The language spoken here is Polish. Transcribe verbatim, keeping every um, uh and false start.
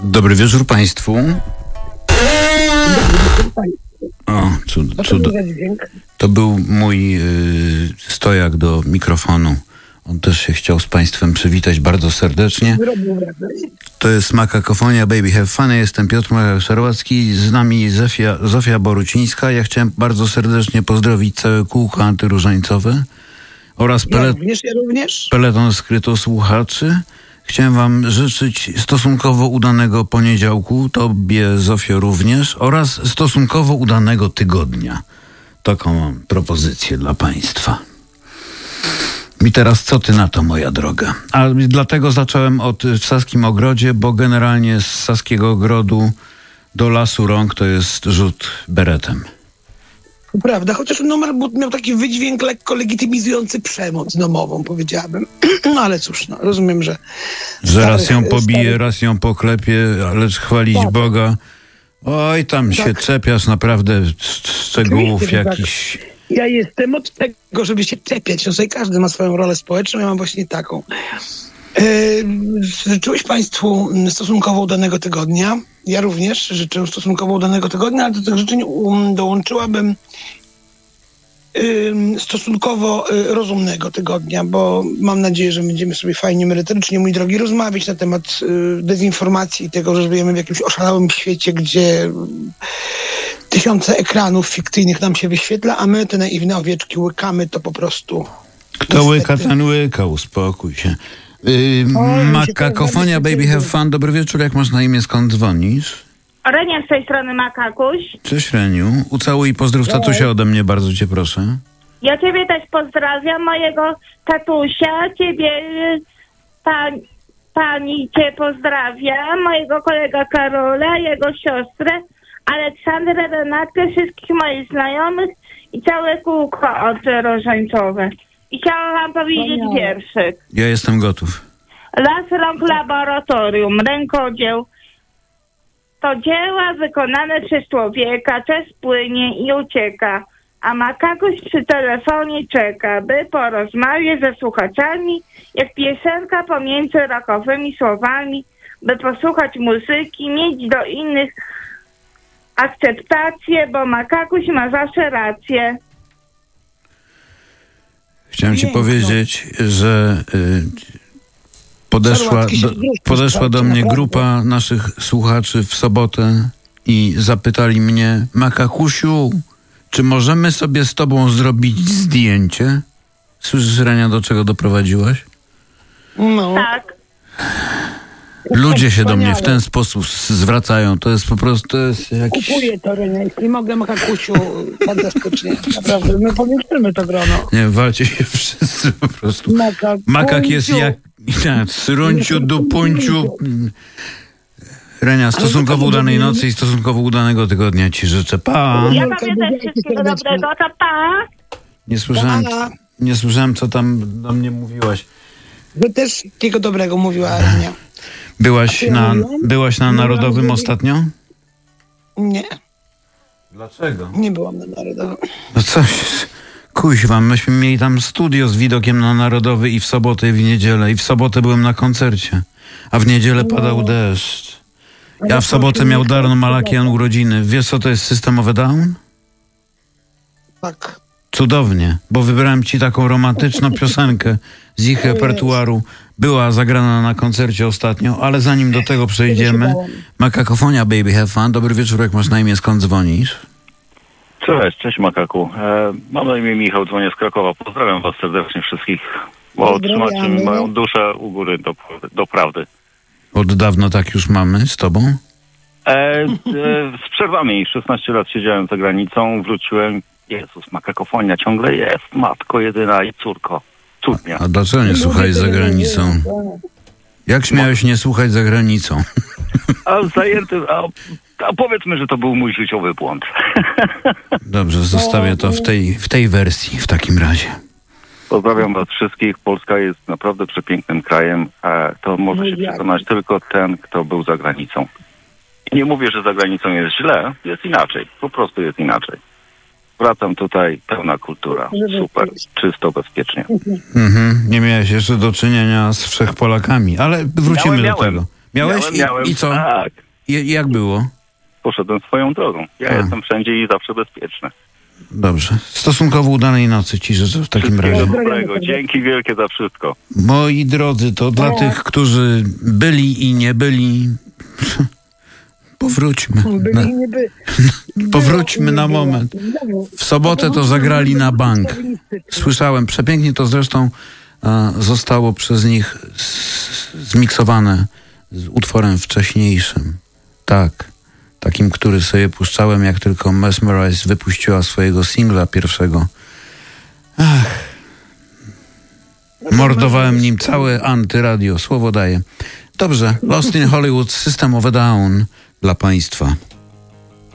Dobry wieczór Państwu. O, cud, cud. To był mój y, stojak do mikrofonu. On też się chciał z Państwem przywitać bardzo serdecznie. To jest Makakofonia Baby Have Fun. Ja jestem Piotr Szarłacki, z nami Zofia, Zofia Borucińska. Ja chciałem bardzo serdecznie pozdrowić całe kółko antyróżańcowe oraz ja pelet- również, ja również. peleton skrytosłuchaczy. Chciałem wam życzyć stosunkowo udanego poniedziałku, tobie, Zofio, również, oraz stosunkowo udanego tygodnia. Taką mam propozycję dla państwa. I teraz co ty na to, moja droga? A dlatego zacząłem od w Saskim Ogrodzie, bo generalnie z Saskiego Ogrodu do Lasu Rąk to jest rzut beretem. Prawda, chociaż numer miał taki wydźwięk lekko legitymizujący przemoc domową, powiedziałabym. No ale cóż, no, rozumiem, że... Że starych, raz ją pobije, starych... raz ją poklepie, lecz chwalić tak. Boga. Oj, tam tak. się czepiasz naprawdę szczegółów Oczywiście, jakichś... Tak. Ja jestem od tego, żeby się czepiać. No sobie każdy ma swoją rolę społeczną, ja mam właśnie taką. Yy, życzyłeś Państwu stosunkowo udanego tygodnia. Ja również życzę stosunkowo udanego tygodnia, ale do tych życzeń um, dołączyłabym yy, stosunkowo yy, rozumnego tygodnia, bo mam nadzieję, że będziemy sobie fajnie, merytorycznie, mój drogi, rozmawiać na temat yy, dezinformacji i tego, że żyjemy w jakimś oszalałym świecie, gdzie yy, tysiące ekranów fikcyjnych nam się wyświetla, a my te naiwne owieczki łykamy to po prostu. Kto niestety łyka, ten łyka, uspokój się. Yy, Makakofonia Baby Have Fun. Dobry wieczór, jak masz na imię, skąd dzwonisz? Renia z tej strony, Makakuś. Cześć, Reniu. Ucałuj i pozdrów tatusia ode mnie, bardzo cię proszę. Ja ciebie też pozdrawiam, mojego tatusia, ciebie, pa, pani cię pozdrawia, mojego kolega Karola, jego siostrę, Aleksandrę, Renatkę, wszystkich moich znajomych i całe kółko antyróżańcowe. I chciałam wam powiedzieć no wierszyk. Ja jestem gotów. Las Rąk Laboratorium, rękodzieł. To dzieła wykonane przez człowieka, czas płynie i ucieka. A Makakuś przy telefonie czeka, by porozmawiać ze słuchaczami, jak piosenka pomiędzy rockowymi słowami, by posłuchać muzyki, mieć do innych akceptację, bo Makakuś ma zawsze rację. Chciałem ci powiedzieć, że y, podeszła, do, podeszła do mnie grupa naszych słuchaczy w sobotę i zapytali mnie: Makakusiu, czy możemy sobie z tobą zrobić zdjęcie? Słyszysz, Renia, do czego doprowadziłaś? No. Tak. Ludzie się do mnie w ten sposób zwracają. To jest po prostu... To jest jakiś... Kupuję to, Renia. Jeśli mogę, Makakusiu, fantastycznie. Naprawdę, my powiększymy to grono. Nie, walcie się wszyscy po prostu. Makakusiu. Makak jest jak... Srunciu, dupunciu. Renia, stosunkowo udanej nocy i stosunkowo udanego tygodnia ci życzę. Pa! Ja tobie też wszystkiego dobrego. To pa! Nie słyszałem, nie słyszałem, co tam do mnie mówiłaś. Wy też wszystkiego dobrego mówiła Renia. Byłaś na, byłaś na Narodowym ostatnio? Nie. Dlaczego? Nie byłam na Narodowym. No coś, kuźwa, myśmy mieli tam studio z widokiem na Narodowy i w sobotę, i w niedzielę. I w sobotę byłem na koncercie, a w niedzielę padał deszcz. Ja w sobotę miał Darno Malakian urodziny. Wiesz, co to jest systemowy down? Tak. Cudownie, bo wybrałem ci taką romantyczną piosenkę z ich repertuaru. Była zagrana na koncercie ostatnio, ale zanim do tego przejdziemy, Makakofonia Baby Have Fun. Dobry wieczór, jak masz na imię, skąd dzwonisz? Cześć, cześć Makaku. E, mam na imię Michał, dzwonię z Krakowa. Pozdrawiam was serdecznie wszystkich, bo trzymacie moją duszę u góry do, do prawdy. Od dawna tak już mamy z tobą? E, e, z przerwami. szesnaście lat siedziałem za granicą, wróciłem. Jezus, Makakofonia ciągle jest. Matko jedyna i córko. Cudnia. A dlaczego nie słuchać za granicą? Jak śmiałeś nie słuchać za granicą? A zajęty, a, a powiedzmy, że to był mój życiowy błąd. Dobrze, zostawię to w tej, w tej wersji w takim razie. Pozdrawiam was wszystkich. Polska jest naprawdę przepięknym krajem. E, to może się przekonać tylko ten, kto był za granicą. I nie mówię, że za granicą jest źle. Jest inaczej. Po prostu jest inaczej. Wracam tutaj, pełna kultura. Super, czysto, bezpiecznie. Mhm. Nie miałeś jeszcze do czynienia z Wszechpolakami, ale wrócimy miałem, do miałem. tego. Miałeś? Miałem, I, miałem, I co? Tak. I, jak było? Poszedłem swoją drogą. Ja A. jestem wszędzie i zawsze bezpieczny. Dobrze. Stosunkowo udanej nocy ci życzę w takim Wszystkiego razie. dobrego. Dzięki wielkie za wszystko. Moi drodzy, to dla O. tych, którzy byli i nie byli, powróćmy. Byli Na, i nie by... powróćmy było i na nie było. moment. Znowu. W sobotę to zagrali na bank. Słyszałem, przepięknie to zresztą a, zostało przez nich z, zmiksowane z utworem wcześniejszym. Tak, takim, który sobie puszczałem, jak tylko Mesmerize wypuściła swojego singla pierwszego. Ach. Mordowałem nim całe antyradio, słowo daję. Dobrze, Lost in Hollywood, System of a Down dla państwa.